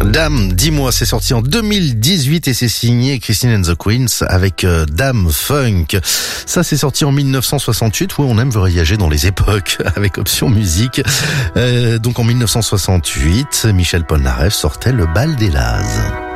Dame, dis-moi, c'est sorti en 2018 et c'est signé Christine and the Queens avec Dame Funk. Ça, c'est sorti en 1968. Oui, on aime voyager dans les époques avec Option Musique. Donc en 1968, Michel Polnareff sortait Le Bal des Lazes.